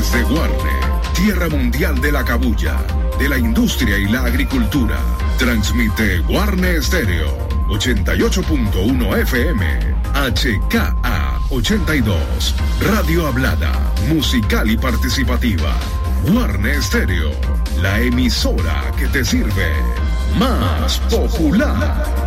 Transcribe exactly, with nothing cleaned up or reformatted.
Desde Guarne, tierra mundial de la cabuya, de la industria y la agricultura, transmite Guarne Estéreo, ochenta y ocho punto uno F M, H K A ochenta y dos, Radio Hablada, musical y participativa. Guarne Estéreo, la emisora que te sirve. Más popular.